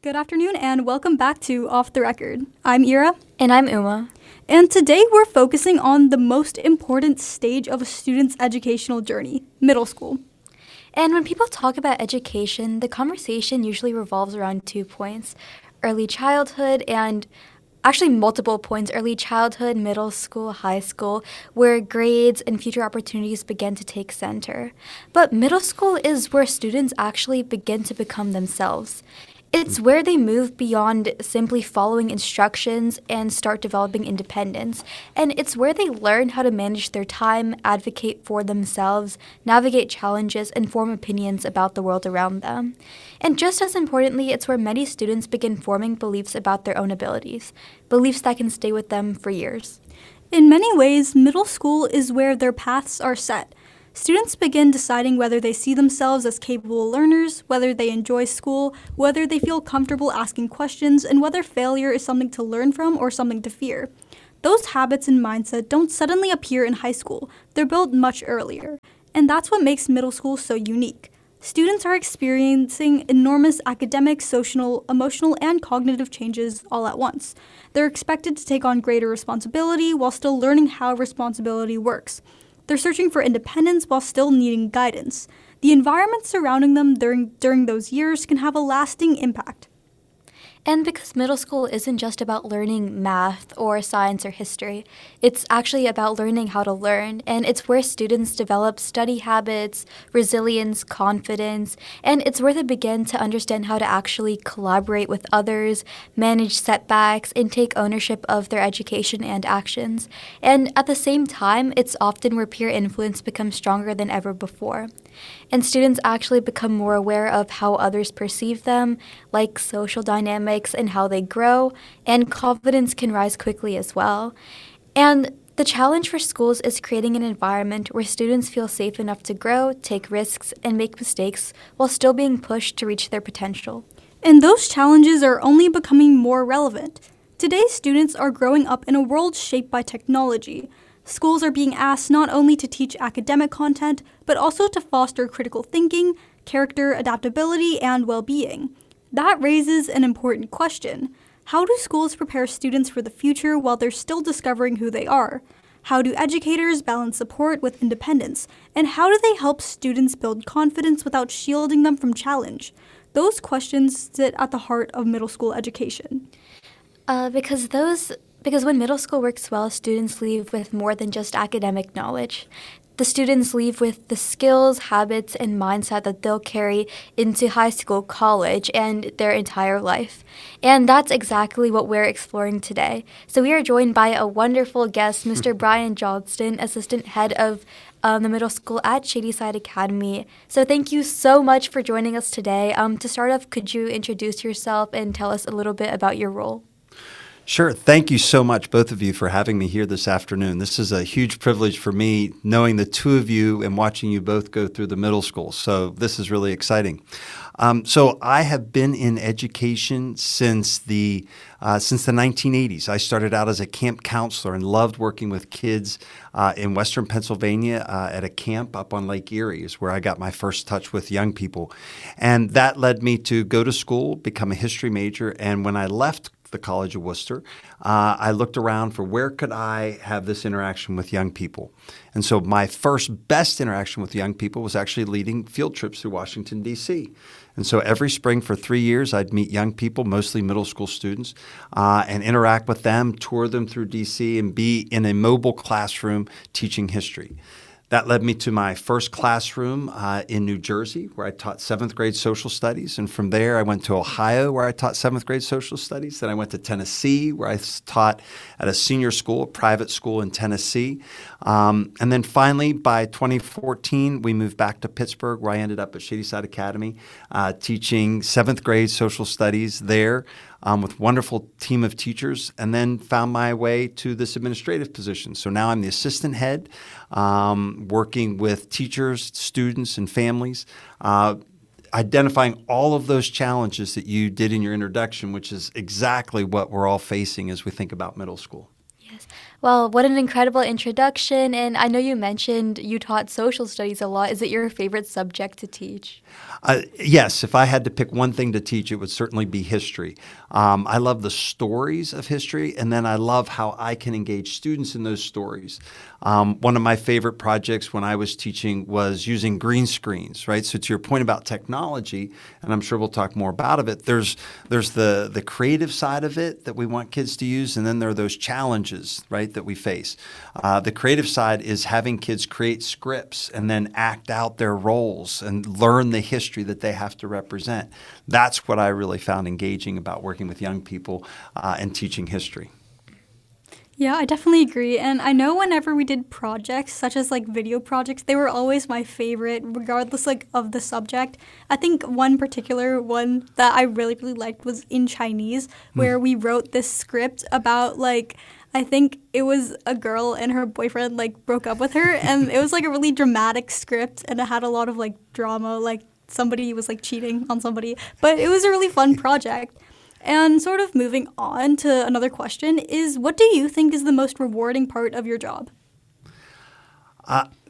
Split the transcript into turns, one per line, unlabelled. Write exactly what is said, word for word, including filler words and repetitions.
Good afternoon and welcome back to Off the Record. I'm Ira.
And I'm Uma.
And today we're focusing on the most important stage of a student's educational journey, middle school.
And when people talk about education, the conversation usually revolves around two points, early childhood and actually multiple points, early childhood, middle school, high school, where grades and future opportunities begin to take center. But middle school is where students actually begin to become themselves. It's where they move beyond simply following instructions and start developing independence. And it's where they learn how to manage their time, advocate for themselves, navigate challenges, and form opinions about the world around them. And just as importantly, it's where many students begin forming beliefs about their own abilities, beliefs that can stay with them for years.
In many ways, middle school is where their paths are set. Students begin deciding whether they see themselves as capable learners, whether they enjoy school, whether they feel comfortable asking questions, and whether failure is something to learn from or something to fear. Those habits and mindset don't suddenly appear in high school. They're built much earlier. And that's what makes middle school so unique. Students are experiencing enormous academic, social, emotional, and cognitive changes all at once. They're expected to take on greater responsibility while still learning how responsibility works. They're searching for independence while still needing guidance. The environment surrounding them during, during those years can have a lasting impact.
And because middle school isn't just about learning math or science or history, it's actually about learning how to learn. And it's where students develop study habits, resilience, confidence, and it's where they begin to understand how to actually collaborate with others, manage setbacks, and take ownership of their education and actions. And at the same time, it's often where peer influence becomes stronger than ever before. And students actually become more aware of how others perceive them, like social dynamics and how they grow, and confidence can rise quickly as well. And the challenge for schools is creating an environment where students feel safe enough to grow, take risks, and make mistakes while still being pushed to reach their potential.
And those challenges are only becoming more relevant. Today's students are growing up in a world shaped by technology. Schools are being asked not only to teach academic content, but also to foster critical thinking, character, adaptability, and well-being. That raises an important question. How do schools prepare students for the future while they're still discovering who they are? How do educators balance support with independence? And how do they help students build confidence without shielding them from challenge? Those questions sit at the heart of middle school education.
Uh, because those... Because when middle school works well, students leave with more than just academic knowledge. The students leave with the skills, habits, and mindset that they'll carry into high school, college, and their entire life. And that's exactly what we're exploring today. So we are joined by a wonderful guest, Mister Brian Johnston, Assistant Head of um, the Middle School at Shadyside Academy. So thank you so much for joining us today. Um, to start off, could you introduce yourself and tell us a little bit about your role?
Sure. Thank you so much, both of you, for having me here this afternoon. This is a huge privilege for me, knowing the two of you and watching you both go through the middle school. So this is really exciting. Um, so I have been in education since the uh, since the nineteen eighties. I started out as a camp counselor and loved working with kids uh, in Western Pennsylvania uh, at a camp up on Lake Erie is where I got my first touch with young people. And that led me to go to school, become a history major. And when I left the College of Worcester, uh, I looked around for where could I have this interaction with young people. And so my first best interaction with young people was actually leading field trips through Washington, D C And so every spring for three years, I'd meet young people, mostly middle school students, uh, and interact with them, tour them through D C, and be in a mobile classroom teaching history. That led me to my first classroom uh, in New Jersey, where I taught seventh grade social studies. And from there, I went to Ohio, where I taught seventh grade social studies. Then I went to Tennessee, where I taught at a senior school, a private school in Tennessee. Um, and then finally, by twenty fourteen, we moved back to Pittsburgh, where I ended up at Shadyside Academy, uh, teaching seventh grade social studies there. Um, with a wonderful team of teachers, and then found my way to this administrative position. So now I'm the assistant head, um, working with teachers, students, and families, uh, identifying all of those challenges that you did in your introduction, which is exactly what we're all facing as we think about middle school.
Yes. Well, what an incredible introduction. And I know you mentioned you taught social studies a lot. Is it your favorite subject to teach?
Uh, yes, if I had to pick one thing to teach, it would certainly be history. Um, I love the stories of history, and then I love how I can engage students in those stories. Um, one of my favorite projects when I was teaching was using green screens, right? So to your point about technology, and I'm sure we'll talk more about it, there's there's the, the creative side of it that we want kids to use, and then there are those challenges, right, that we face. Uh, the creative side is having kids create scripts and then act out their roles and learn the history that they have to represent. That's what I really found engaging about working with young people uh, and teaching history.
Yeah, I definitely agree. And I know whenever we did projects, such as like video projects, they were always my favorite, regardless like of the subject. I think one particular one that I really, really liked was in Chinese, where mm. we wrote this script about like, I think it was a girl and her boyfriend like broke up with her, and it was like a really dramatic script, and it had a lot of like drama, like somebody was like cheating on somebody. But it was a really fun project. And sort of moving on to another question is, what do you think is the most rewarding part of your job?
Uh,